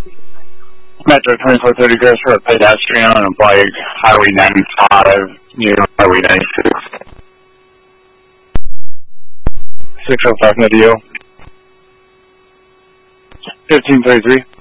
Metro 2430 Gross Road, pedestrian on a bike, Highway 95, near Highway 96. 605 Medio. 1533.